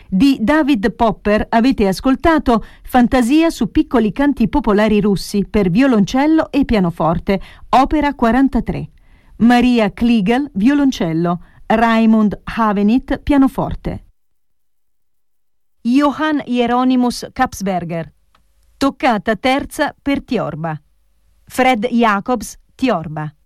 Di David Popper avete ascoltato Fantasia su piccoli canti popolari russi per violoncello e pianoforte, opera 43. Maria Kliegel, violoncello, Raimund Havenit, pianoforte. Johann Hieronymus Kapsberger, toccata terza per Tiorba. Fred Jacobs, tiorba.